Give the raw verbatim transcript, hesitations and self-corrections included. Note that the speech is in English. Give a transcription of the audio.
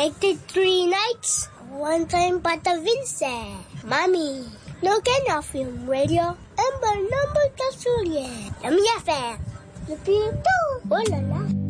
Connected three nights. One time Pata Vince. Mami. No Kena Film Radio. Ember number Kasuye. M F M. The people. Oh la la.